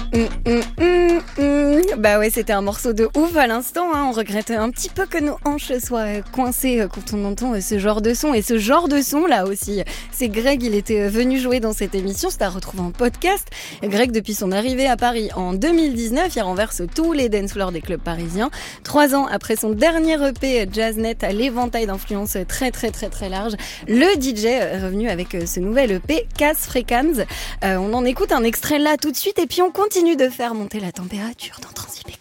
Bah ouais, c'était un morceau de ouf à l'instant, hein. On regrette un petit peu que nos hanches soient coincées quand on entend ce genre de son. Et ce genre de son là aussi, c'est Greg, il était venu jouer dans cette émission, c'est à retrouver en podcast. Greg, depuis son arrivée à Paris en 2019, il renverse tous les dance floors des clubs parisiens. 3 ans après son dernier EP Jazznet à l'éventail d'influences très large, le DJ est revenu avec ce nouvel EP Cass Fréquenz. On en écoute un extrait là tout de suite et puis on continue de faire monter la température dans Transip.